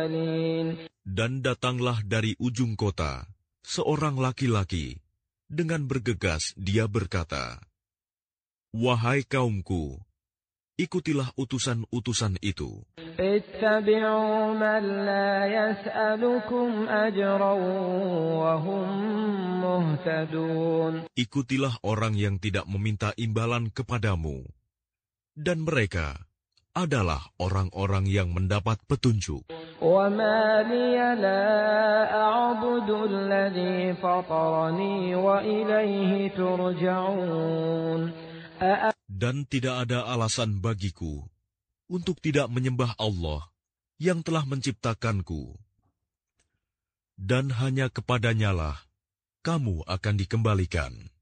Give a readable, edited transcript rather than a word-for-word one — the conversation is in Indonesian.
Dan datanglah dari ujung kota seorang laki-laki. Dengan bergegas dia berkata, "Wahai kaumku, ikutilah utusan-utusan itu. Ittabi'u man la yas'alukum ajran wa hum muhtadun." Ikutilah orang yang tidak meminta imbalan kepadamu, dan mereka adalah orang-orang yang mendapat petunjuk. وَمَا لِيَ لَا أَعْبُدُ الَّذِي فَطَرَنِي وَإِلَيْهِ تُرْجَعُونَ. Dan tidak ada alasan bagiku untuk tidak menyembah Allah yang telah menciptakanku, dan hanya kepadanyalah kamu akan dikembalikan.